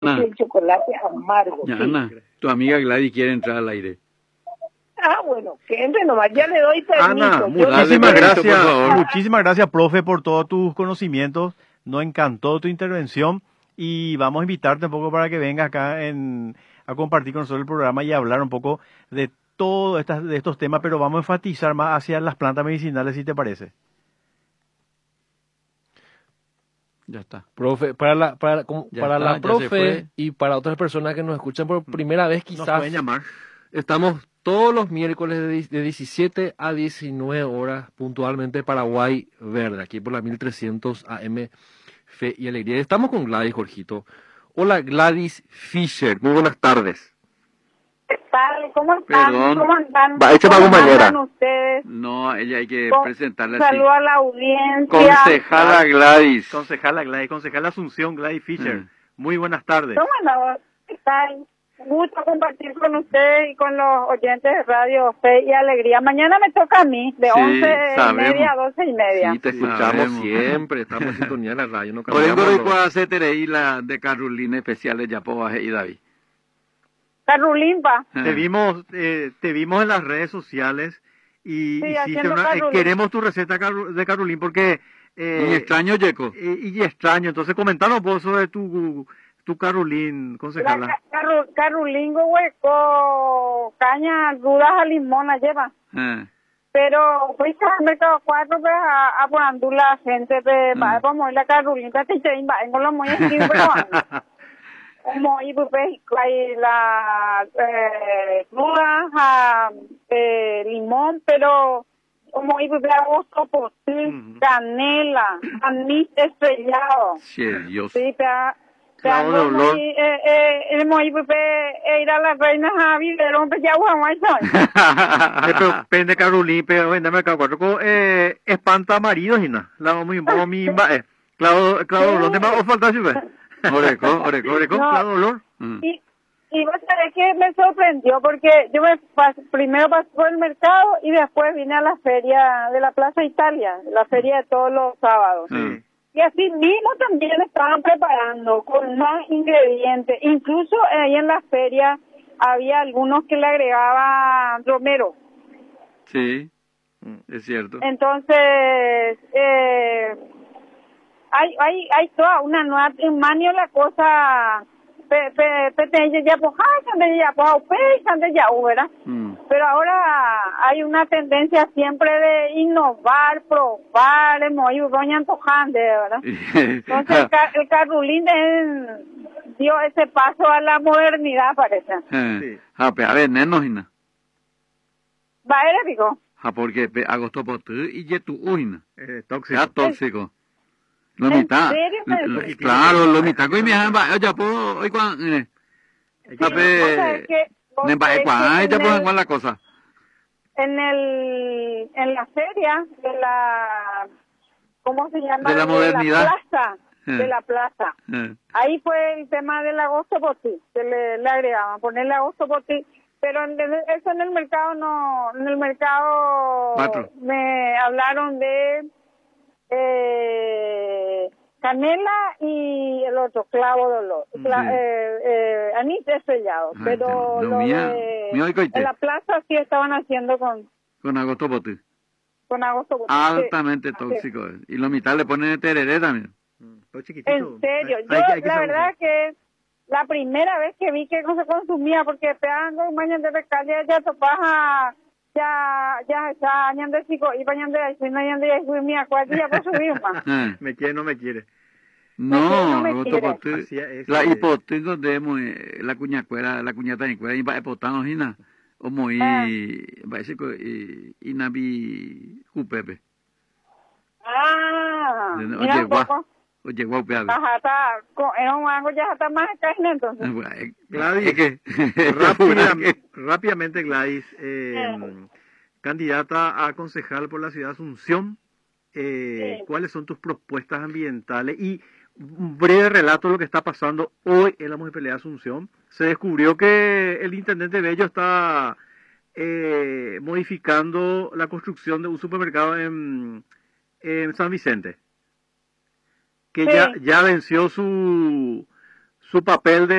Ana, el chocolate amargo. ya, Sí. Ana, tu amiga Gladys quiere entrar al aire. Ah, bueno, que entre nomás, ya le doy permiso. Ana, Yo- muchísimas permiso, gracias, por favor. muchísimas gracias, profe, por todos tus conocimientos. Nos encantó tu intervención y vamos a invitarte un poco para que vengas acá a compartir con nosotros el programa y hablar un poco de todos de estos temas, pero vamos a enfatizar más hacia las plantas medicinales, si te parece. Ya está. Profe, para la Ya para está, la ya se profe fue. y para otras personas que nos escuchan por primera vez, Nos quizás pueden llamar. estamos todos los miércoles de 17 a 19 horas puntualmente Paraguay Verde, aquí por la 1300 AM Fe y Alegría. Estamos con Gladys, Jorgito. Hola, Gladys Fischer. Muy buenas tardes. ¿Qué tal? ¿Cómo están? Perdón. ¿Cómo andan? Va, échame ¿Cómo compañera. andan ustedes? No, ella hay que Con- presentarla así. Saludo a la audiencia. Concejala Gladys. Concejala Asunción, Gladys Fischer. Mm. Muy buenas tardes. ¿Cómo andan? ¿Qué tal? Gusto compartir con ustedes y con los oyentes de Radio Fe y Alegría. Mañana me toca a mí, de Sí, 11:30 sabemos. a 12:30. Sí, te escuchamos Sabemos. siempre. Estamos en sintonía de la radio. No Por eso cambiamos, hoy no. puedo hacer la de Carolina especiales ya puedo hacer y David. Carulimpa. Te vimos en las redes sociales y Sí, hiciste haciendo carulín. queremos tu receta de Carolín porque Y extraño, Yeco. y extraño. Entonces, comentanos un poco sobre tu Carolín, concejala. Carulingo hueco, caña, dudas a limón la lleva. Pero fui al mercado 4 pues a poner la gente pues vamos a ir a Carolina te dicen va en lo muy aquí pero como y pues hay la dudas a limón pero como y pues agosto por canela anís estrellado Sí, Dios. sí Clavo de olor. el muy pues ir a la reina Javi de rompe ya guay Pero pende Carolín, pero vende mercado 4 espanta marido hina. La vamos mi clavo ¿dónde más falta si ve? Oreco, No. clavo olor. Y vos sabés que me sorprendió porque yo primero pasé por el mercado y después vine a la feria de la Plaza Italia, la feria de todos los sábados. Sí. Y así mismo también estaban preparando con más ingredientes. Incluso ahí en la feria había algunos que le agregaban romero. Sí, es cierto. Entonces, hay toda una nueva manio la cosa ya ¿verdad? Pero ahora hay una tendencia siempre de innovar, probar, muy antojante, ¿verdad? Entonces el Carolín dio ese paso a la modernidad, parece. Sí. A ver, neno, hina. Va, Erico. Porque agosto por tu y ya tu uina. Tóxico. Ya tóxico. Lo ¿En mitad. serio? Claro, lo mitad. Hoy me han ya puedo, hoy cuando, Vos sabés que- vos ne sabés que ya puedo jugar la cosa. en la feria de la ¿cómo se llama? De la modernidad. De la plaza. Ahí fue el tema del agosto por ti, que le agregaban, ponerle agosto por ti, pero eso en el mercado no, en el mercado Cuatro. me hablaron de canela y el otro clavo de olor, anís estrellado, pero lo mía hoy coite. en la plaza sí estaban haciendo con agosto por tu. agosto por ti. Altamente Sí. tóxico. Y lo mitad le ponen tereré también. Todo chiquitito. En serio, yo Hay que la saber. verdad que la primera vez que vi que no se consumía, porque te dan con mañana de calle ya topas ya añan de chico y mañana de ahí mañana de ahí mi acuerdo ya por subir más. Me quiere, no me quiere. No, me agosto quiere. por tu. Así es, La hipotengo de la cuñacuera, la cuñata ni cuera y va epotano hina. O muy va ese y navi jupepe. Mira un poco. Oye, guau, peave. Ajá, era un mango ya está más carne entonces. Gladys, Es que rápidamente Gladys, candidata a concejal por la ciudad de Asunción, ¿cuáles son tus propuestas ambientales? Y un breve relato de lo que está pasando hoy en la Municipalidad de Asunción. Se descubrió que el intendente Bello está modificando la construcción de un supermercado en San Vicente, que ya venció su su papel de